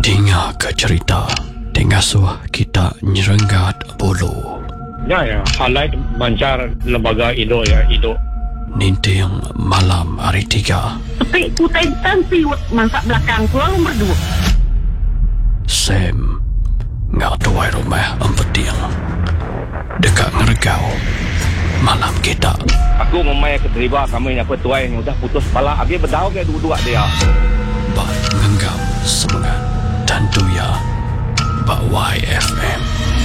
Dengar ke cerita Dengasuh kita nyerenggat bulu. Ya, highlight mancar lembaga Indo ya, Indo. Ninting malam hari 3. Tapi putai tansi masak belakang pulang berdua. Sam ngak tuai rumah empeting dekat ngeregau malam kita. Aku memang keterlibat kami apa tuai yang udah putus kepala. Habis berdau ke dua-dua dia. Bak ngenggam semangat tentu ya Bak YFM.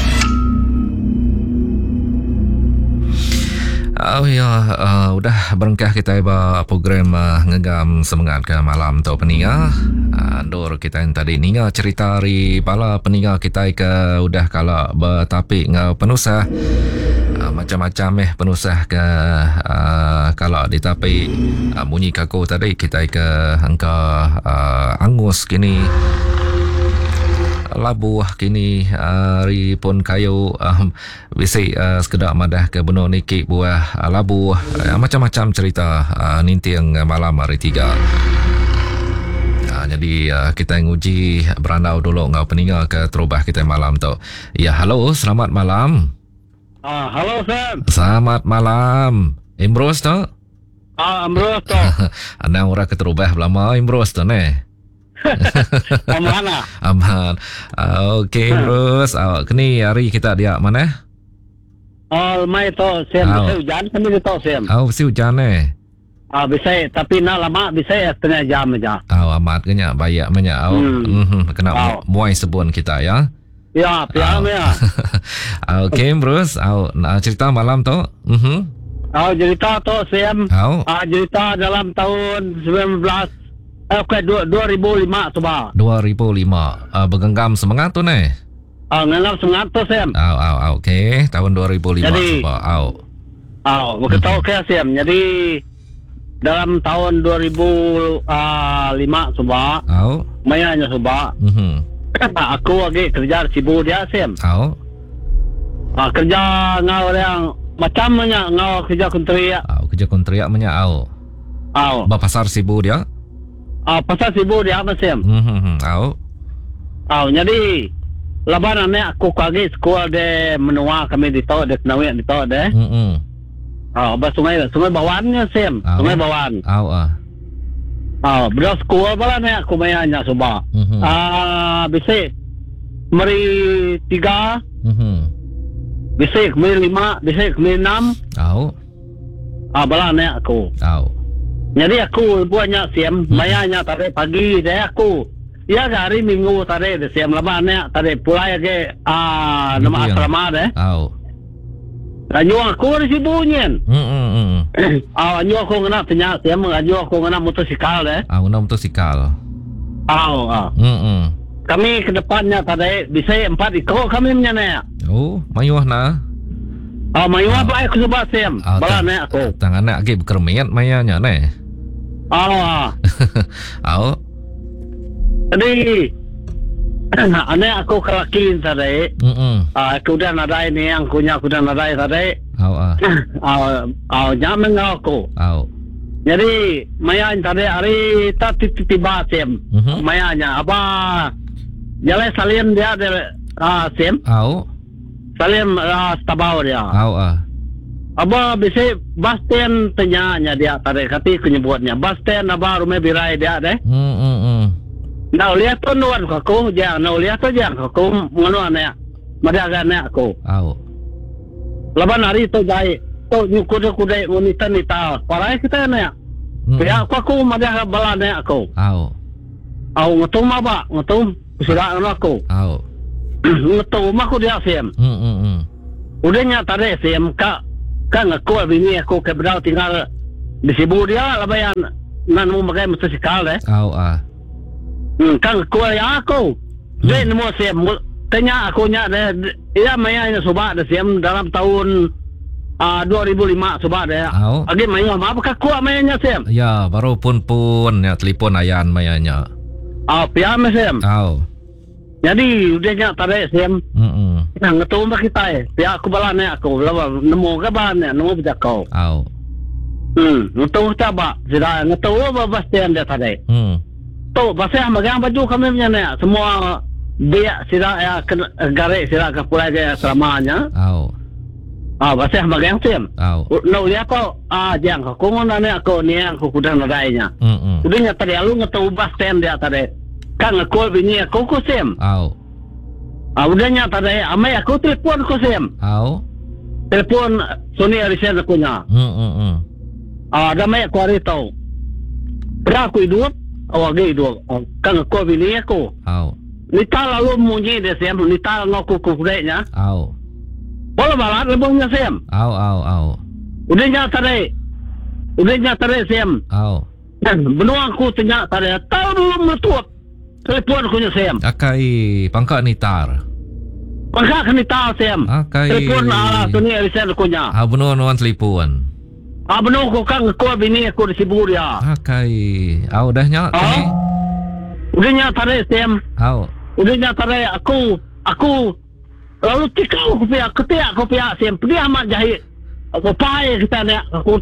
Oh ya, udah berengkah kita ba program ngegam semangat ke malam tu peninga. Dor kita yang tadi ninga cerita ri pala peninga kita ke udah kalau bertapik ngau penusah. Macam-macam penusah ke kalau ditapik bunyi kaku tadi kita ke angka angus kini labuh kini ri pun kayu bisi sekedar madah ke benar nikik buah labuh macam-macam cerita nintiang malam hari 3. Jadi kita nguji berandau dulu ngau peninga ke terubah kita malam tu. Ya, halo, selamat malam. Halo Sam. Selamat malam. Imros tu? Amros tu. Anda orang keterubah lama Imros tu ne? Mana? Aman. Okey, terus kini hari kita dia mana? Mai to Sam, bisa hujan kami tu Sam. Bisa hujan Bisa, tapi nak lama bisa setengah jam aja. Amat kenya banyak banyak. Kena muai sebun kita ya. Ya, piam ya. Okey, terus cerita malam tu. Cerita tu Sam. Cerita dalam tahun 2005 coba. 2005. Bergenggam semangat tu ne? Ngenggam semangat tu Sam. Okey, tahun 2005 jadi, coba. Beritahu ke Sam. Jadi dalam tahun 2005 coba. Mayanya coba. Aku lagi kerja sibuk dia Sam. Kerja ngau yang macamnya ngau kerja kontrak. Kerja kontrak punya pasar sibuk dia. Pasal sibuk dia apa Sam? Jadi labanan ni aku kagi sekolah de menua kami di tau de kenawin di tau de. Bas sungai Bawannya Sam. Sungai Bawan. Beras sekolah bala ni aku mayanya coba. Bisa meri 3. Bisa meri 5, bisa meri 6. Bala ni aku. Jadi aku buatnya Sam, mayanya tadi pagi dia aku. Ya hari Minggu tadi de Sam labannya tadi pulai ke nama asrama de. Anyo aku di sibuknya. Anyo aku kena tanya Sam, anyo aku kena motosikal de. Kena motosikal. Kami ke depannya tadi bisa 4 ikut kami punya. Mayuh na. Mayuh apa aku sebab Sam. Bala ni aku. Tangan nak berkermiat mayanya ne. Jadi ane aku kelakin tadi. Aku dah nadai ni yang punya aku dah nadai tadi. Jangan aku. Jadi mayan tadi hari tak tiba-tiba Sam. Mayanya apa? Jalan salin dia ada Sam. Salin Stabau dia. Aba bisa bus stand tanya dia tadi kati kenyebutnya bus stand aba rumah birai dia deh. Nah lihat tu nuan aku jangan lihat tu jangan aku menganuan ya. Madagan aku. Laban hari tu jai tu kuda wanita nita. Parai kita ya. Ya aku madagan balan ya aku. Ngatum apa? Ngatum sudah aku. Ngatum aku dia Sam. Udahnya tadi Sam kan aku bini aku keberau tinggal di sibuk dia labayan nan mau pakai motosikal deh. Kan aku ya aku. Dia nemu Sam tanya aku nya deh. Ya mayanya coba deh Sam dalam tahun 2005 coba deh. Lagi mayanya apa aku mayanya Sam? Ya baru pun ya telepon ayan mayanya. Piam Sam. Jadi udahnya tadi Sam. Ngetu mbak kita pihak aku balan aku nemu ke balan nemu bijak kau. Ngetu coba sudah ngetu apa pasti anda tadi. tu pasal magang baju kami punya ni semua biak sila ya garik sila ke pulai dia selamanya. Pasal magang sim. No dia ko jang ko ngona ni ako ni aku kudang nadainya. Udahnya tadi alu ngatu bus stand dia tadi. Kan aku bini aku ko sim. Udahnya tadi amai aku telefon ko sim. Telefon Sony Ericsson aku nya. Ada mai aku hari tahu. Berapa hidup? Awak hidup. Kan aku bini aku. Nita lalu munyi dia sim. Nita ngaku kudainya. Bola balat lebongnya sim. Udahnya tadi sim. Benua aku tanya tadi. Tahu dulu metuap. Telepon aku nya sim. Akai pangkat nitar. Pangkat nitar sim. Telepon Sony Ericsson aku nya. Benua nuan telepon. Benua aku kan aku bini aku di Sibur ya. Akai. Udahnya tadi. Udahnya tadi sim. Udahnya tadi aku lalu tikau aku pihak sim. Pergi amat jahit. Aku pai kita ni. Aku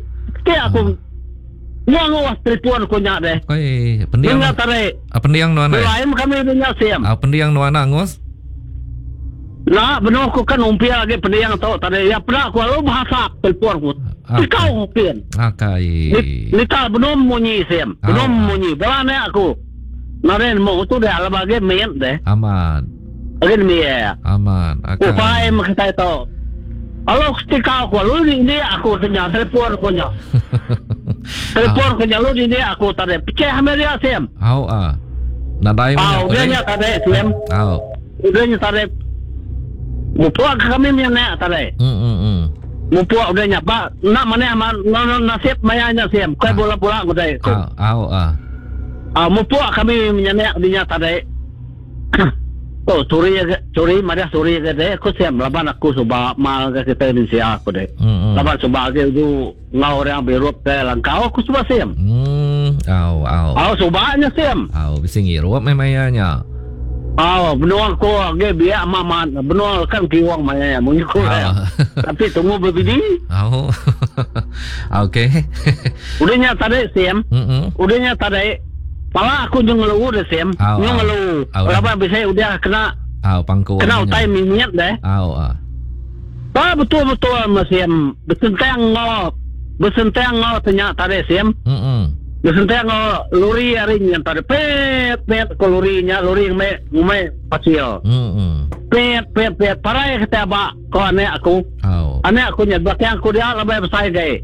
ngawas telefon aku nya deh. Pendiang. Dengar tadi. Pendiang nuan. Lain kami punya sim. Pendiang nuan ngos. Nah, benar aku kan umpia lagi pendiang tahu tadi. Ya pernah aku lalu bahasa telefon aku. Tikau umpien. Nita benar munyi sim. Benar munyi. Belah ni aku. Naren mau tu dah alabage main deh. Aman. Agak ni ya. Aman. Upaya kita tahu. Kalau tikau aku lalu ini aku tanya telefon aku nya. Telefon aku nya lalu ini aku tadi. Pecah media sim. Nadai mana? Udahnya tadi sim. Udahnya tadi. Mupuak kami punya nak tadi. Mupuak udahnya pak. Nak mana nasib mayanya sim. Kau bola aku tadi. Mupuak kami punya nak dinya tadi. Oh, curi maria curi ke deh. Aku sim laban aku coba mal ke kita Indonesia aku deh. Laban coba ke itu ngau orang berup ke langkau aku coba sim. Cobanya sim. Bisa ngirup memayanya. Benua aku agak biak mamat. Benua kan kiwang mayanya muncul ya. Tapi tunggu berbidi. Okay. Udahnya tadi sim. Udahnya tadi. Pala aku ngeluh deh sim. Ngeluh. Laban bisa udah kena. Pangku. Kena utai minyak deh. Betul sim. Besenteng ngau tanya tadi sim. Besenteng ngau luri harinya tadi. Pet ko lurinya. Luri ngumai pasil. Pet. Parai kita bak ko anek aku. Anek aku nya belakang aku dia labai besar gay.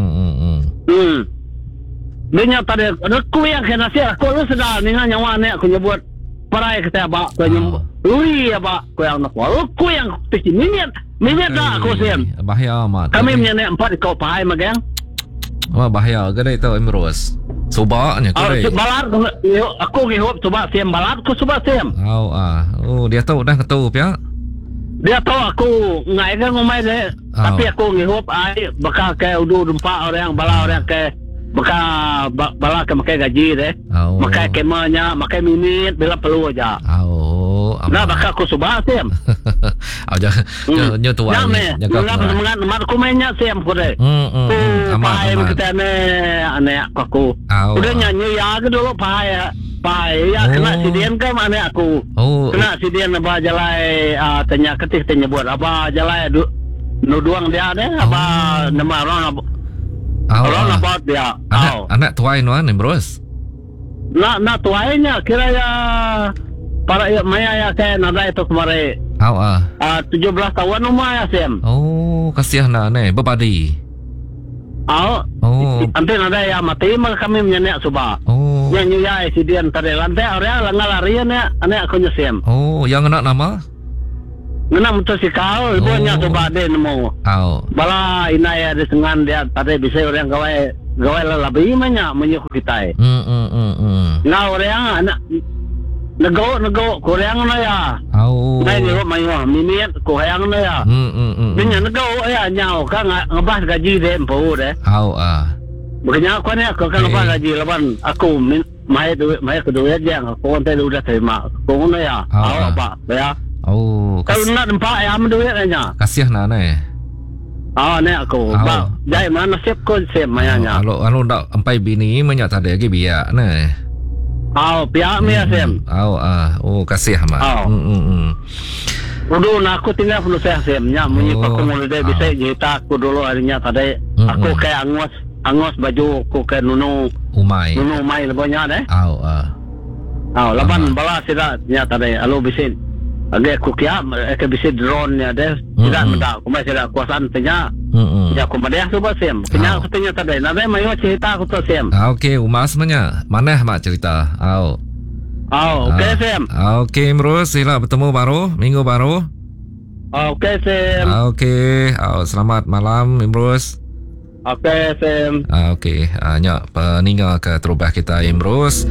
Dia tadi aku yang kena sia. Aku lu sedar ni nyawa anek aku nyebut parai kita bak ko nyebut. Luri bak ko yang nak. Aku yang peci minyak dah aku sim. Bahaya amat. Kami punya nek 4 kau pai magang. Bahaya gede tu Emrus. Subaknya kau. Balat aku ngihop coba sim balat aku coba sim. Dia tahu dah ketup ya. Dia tahu aku ngai kan ngomai deh. Tapi aku ngihop ai bakal ke udu dempak orang bala orang ke bakal bala ke makai gaji deh. Makai kemanya, makai minit bila perlu aja. Nah bakal aku coba sim. Jangan tua ni. Jangan mat aku mainnya sim aku deh. Pai kita ni anek aku. Udah nyanyi ya ke dulu pai ya kena sidian kan anek aku. Kena sidian apa jalai tanya ketik tanya buat apa jalai nuduang dia deh apa nama orang apa dia. Anak tuai nuan Emrus. Nak tuainya kira ya para maya ya kayak nada itu kemarin. 17 tahun umur ya sim. Kasihan ni bepadi. Nanti nada ya mati mal kami menyenek coba. Yang nyuyai sidian tadi lantai orang larian ya anak aku nyesim. Yang anak nama? Anak motosikal ibunya coba deh nemu. Bala inaya di sengan dia tadi bisa orang gawai lebih banyak menyuku kita. Nah orang anak Nego Koreang na ya. Nay ni ro mai wa minit Koreang na ya. Binya nego ya nyao ka ngebah gaji de empo de. Bukannya aku ni aku kan ngebah gaji laban aku mai kedua jang aku onte udah terima. Ko na ya. Apa ya. Kalau nak dempak ya duit nya. Kasihan na ni aku. Jai mana sip ko sip mayanya. Alo ndak ampai bini menyak tadi lagi biak na. Pihak Mia Sem. Kasih Ahmad. Dulu aku tinggal penuh saya Semnya, munyi pakung dia bisa cerita aku dulu harinya tadi. Aku kayak angos baju aku kayak nunu umai lebihnya deh. Laban bala tidak nya tadi. Alo bisa. Agak aku kira bisa drone nya deh. Tidak mendak, aku masih ada kuasaan tanya. Ya aku pada coba Sem. Kena katanya tadi. Nanti mayu cerita aku tu Sem. Okey, umas mana? Mana mak cerita? Okey Sem. Okey Imrus, sila bertemu baru minggu baru. Okey Sem. Okey, selamat malam Imrus. Okey Sem. Okey, nya peninggal ke terubah kita Imrus.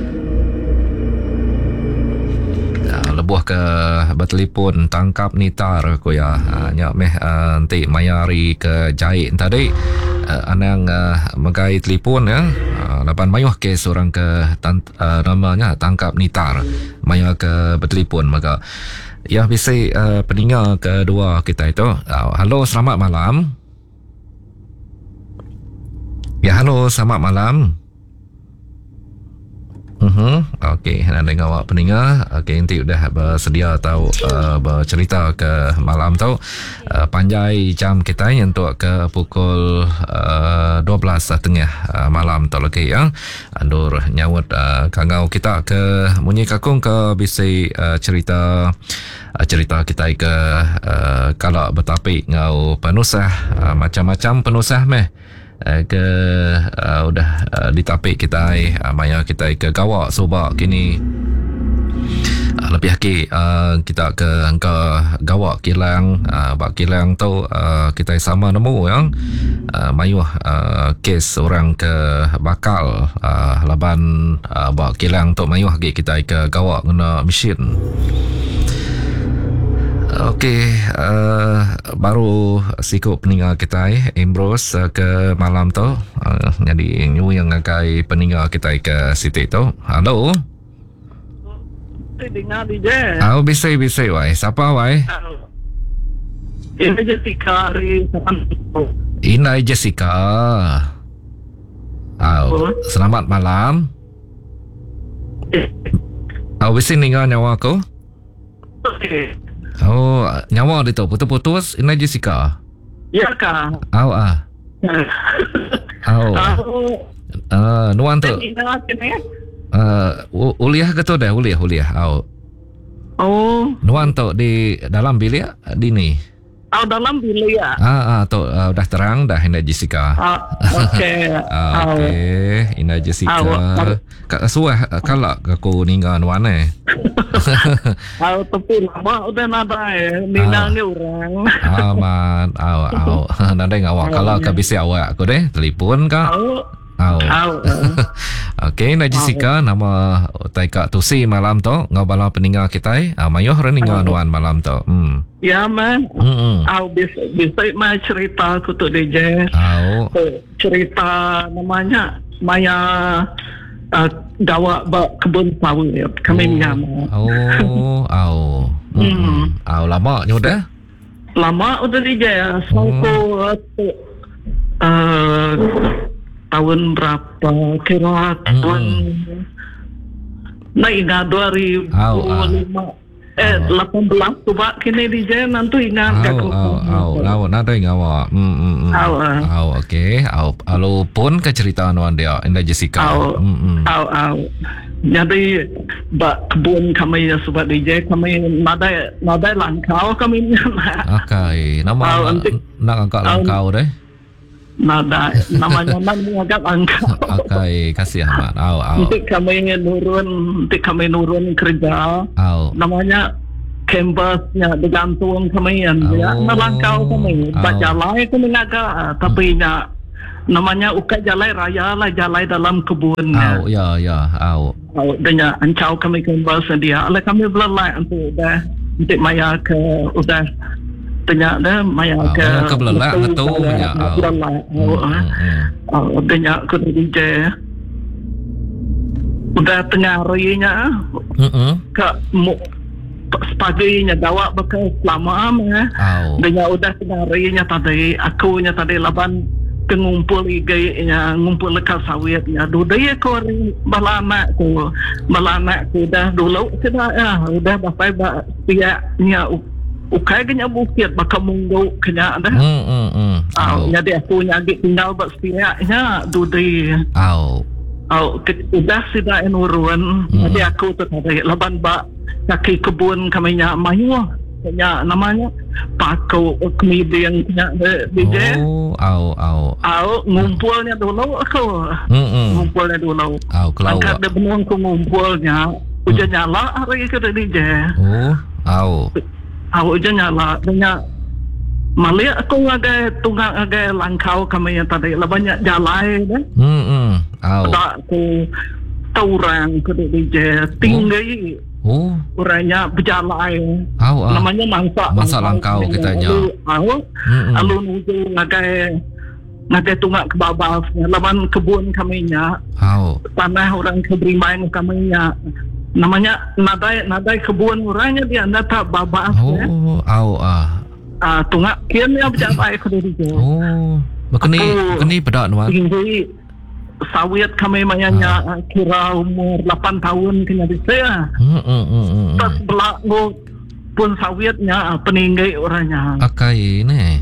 Lebuh ke bertelefon tangkap nitar ko ya nya meh nanti mayari ke jahit tadi anang magai telefon ya lapan mayuh ke seorang ke namanya tangkap nitar mayuh ke bertelefon maka ya bisa peninggal kedua kita itu. Halo selamat malam. Ya halo selamat malam. Okey, nak dengar awak pendengar. Okey, nanti dah bersedia tahu bercerita ke malam tu. Panjai jam kita untuk ke pukul 12.30 malam tu lagi ya. Andur nyawut kangau kita ke munyi kakung ke bisa cerita kita ke kalau bertapik ngau penusah macam-macam penusah meh. Ke udah ditapik kita maya kita ke gawak sobak kini lebih lagi kita ke angka gawak kilang bak kilang tu kita sama nemu yang mayu kes orang ke bakal laban bak kilang tu mayu lagi kita ke gawak guna mesin. Okey, baru sikut peninggal kita Imrus ke malam tu. Jadi new yang ngakai peninggal kita ke Siti tu. Halo. Dengar DJ. Bisa wai. Siapa wai? Ini Jessica Inai Jessica. Selamat malam. Bisa dengar nyawa aku? Okey. Nyawa dia tu putus-putus Inai Jessica. Ya kah? Nuan tu. Uliah ke tu dah uliah. Nuan tu di dalam bilik dini. Dalam bilik ya. Tu dah terang dah Inai Jessica. Okey. Okey, Inai Jessica. Kak suah kalau aku ninggal nuan tapi lama udah nada minangnya orang. Aman, nada ngawak kalau ke bisa awak aku deh telefon kak. Okey, Inai Jessica nama Taika Tusi malam tu ngabala peninggal kita mayuh reninggal nuan malam tu. Ya man. Bisa mai cerita aku tu DJ. Cerita namanya Maya dawa kebun sawit kami nyama. Lama nyudah? Lama udah DJ tahun berapa kira tahun ingat 2005 18 coba kini DJ nanti ingat nada ingat okey alo pun ke cerita nuan dia Indah Jessica jadi kebun kami ya sobat DJ kami nada langkau kami okey nama nak angkat langkau deh namanya agak angka. Okey, kasih Ahmad. Nanti kami nurun kerja. Namanya canvasnya digantung kami yang dia melangkau kami. Bajalai kami agak tapi namanya ukai jalai raya lah jalai dalam kebun. Ya. Dengan ancau kami canvas dia. Oleh kami belai untuk dah untuk maya ke udah tanya dah maya ke belelak tu nya tanya ke DJ udah tengah harinya ke paginya dawa bekas lama dengan udah tengah harinya tadi akunya tadi laban ngumpul igainya ngumpul lekas sawitnya dudai aku balanak ku dah dulu sudah udah bapak pihaknya ukai kena bukit bakal mungguk kena dah jadi aku nyagi tinggal buat pihaknya dudai udah sudah enurun jadi aku tu tadi laban bak kaki kebun kami nya mayu nya namanya pakau kemudian nya DJ ngumpulnya dulu aku ngumpulnya dulu angkat dia benung ku ngumpulnya hujan nyala hari ke DJ hujan nyala banyak Malia aku ada tunggang ada langkau kami yang tadi banyak jalan dah. Tak aku taurang ke DJ tinggi. Orangnya berjalan. Namanya mangsa langkau kita nya. Alun nuju ngagai tunggak ke bawah. Lawan kebun kami nya. Tanah orang kebrimain kami nya. Namanya nadai kebun orangnya dia anda tak babas. Tunggak kian ya berjalan ke DJ. Bekeni pedak nuan. Tinggi sawit kami mayanya kira umur 8 tahun kena bisa. Tas belak pun sawitnya peninggai orangnya. Akai ni.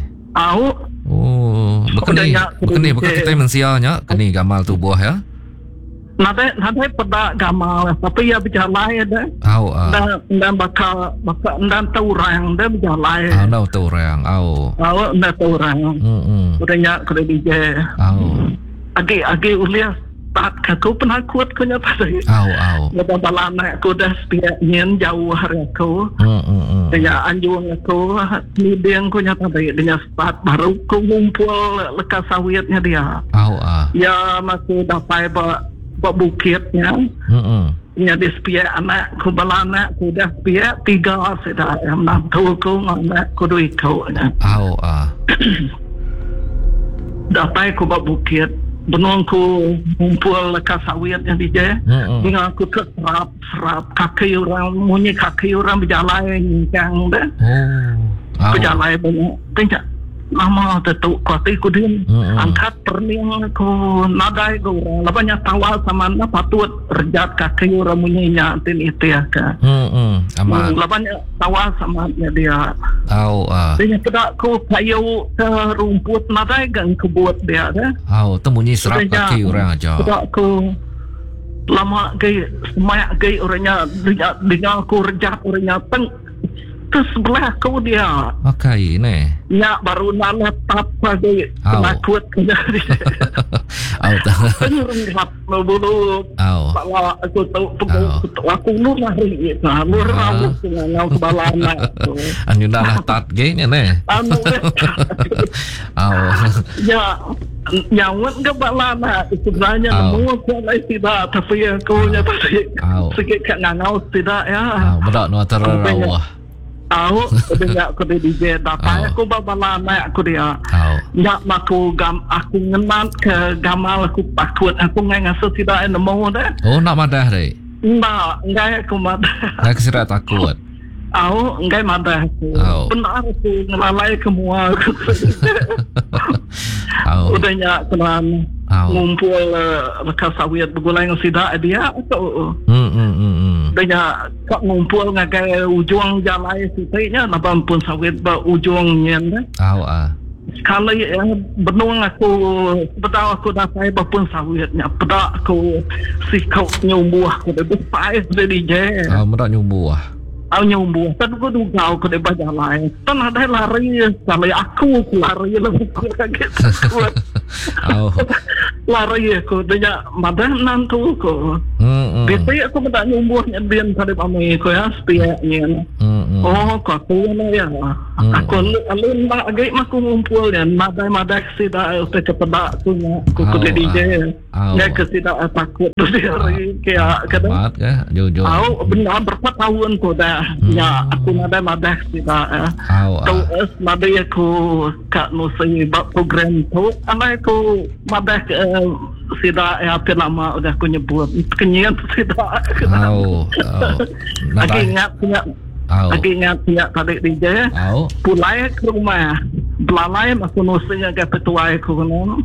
Bekeni kita mensianya keni gamal tu buah ya. Nadai pedak gamal tapi ya berjalan dah. Dan bakal dan taurang dah berjalan. Dah taurang. Dah taurang. Udahnya kena DJ. Agi ulias tak aku penakut ko nya tadi. Lepas balana aku dah spiaknya jauh hari aku. Dia anjung aku mideng ko nya tadi dia start baru ku ngumpul lekas sawitnya dia. Ya masih dapat bukitnya. Nya di spiak anak ku balana ku dah spiak 3 sudah enam tu ku anak ku dui kau nya. Dapat ku bukit benungku ngumpul lekas sawitnya DJ. Tinggal aku serap kaki orang munyi kaki orang berjalan yang dah. Berjalan banyak. Tengok lama tetuk kuati ku din angkat perning aku nadai ku orang labanya tawal sama na patut rejat kaki orang munyinya tin itu ya ka. Labanya tawal sama dia. Dia tidak ku kayu ke rumput nadai gang kebut dia dah. Temunyi serap kaki orang aja. Tidak ku lama gay semak gay orangnya dengan ku rejat orangnya teng ke sebelah kau dia. Akai ni. Ya baru nak pagi takut kena dia. Penyuruh bulu. Kalau aku tahu aku nur lari itu, nur rambut dengan kebalana. Anu dah tat gay ni. Ya nyawat kebalana sebenarnya semua kau tidak tapi aku nya tadi sikit ngangau tidak ya. Berat no terawah. Dia aku DJ dapat aku babalana aku dia. Nyak aku ngenat ke gamal aku takut aku ngasuh tidak nemu dah. Nak madah deh. Enggak aku madah. Nak kesirat takut. Enggak madah aku. Benar aku ngelalai semua. Udahnya kenan ngumpul lekas sawit bergulai dengan sidak dia atau dia kak ngumpul ngagai ujung jalan situ-nya nampun pun sawit ujungnya sekali benung aku betul aku dapat pun sawitnya pedak aku sikau nyumbuh aku dah besar dari je merak nyumbuh nyumbuh kan aku duga aku dah berjalan kan ada lari sekali aku lari lebih kaget kuat lari aku dia madah nantu aku biasa aku minta nyumbuhnya biar pada pamai aku ya sepiaknya kau ya aku alun nak agak aku ngumpul ya madah tidak usah kepedak aku ke DJ ya kesidak takut tu hari kayak kadang benar berapa tahun tu dah ya aku madah tidak tahu madah aku kat nusi program tu aku madah tidak ya lama udah aku nyebut kenyan tidak lagi ingat tadi DJ pulai ke rumah belalai aku nusinya ke petuai aku